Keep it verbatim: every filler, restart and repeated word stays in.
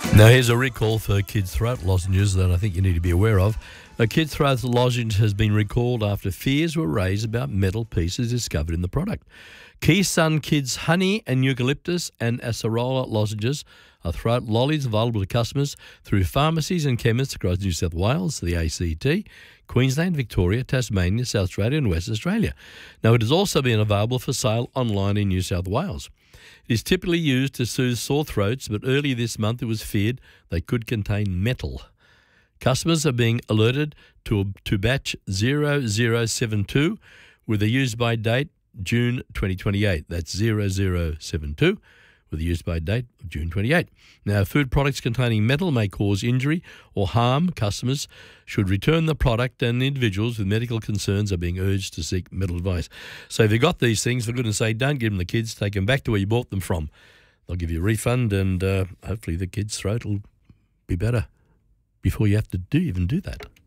Now, here's a recall for kids' throat lozenges that I think you need to be aware of. A kids' throat lozenge has been recalled after fears were raised about metal pieces discovered in the product. Key Sun Kids Honey and Eucalyptus and Acerola lozenges are throat lollies available to customers through pharmacies and chemists across New South Wales, the A C T, Queensland, Victoria, Tasmania, South Australia and West Australia. Now, it has also been available for sale online in New South Wales. It is typically used to soothe sore throats, but earlier this month it was feared they could contain metal. Customers are being alerted to, to batch zero zero seven two with a use-by date June twenty twenty-eight. That's zero zero seven two with a use-by date of June twenty-eighth. Now, food products containing metal may cause injury or harm. Customers should return the product, and individuals with medical concerns are being urged to seek medical advice. So if you've got these things, for goodness sake, don't give them to the kids. Take them back to where you bought them from. They'll give you a refund, and uh, hopefully the kid's throat will be better before you have to do even do that.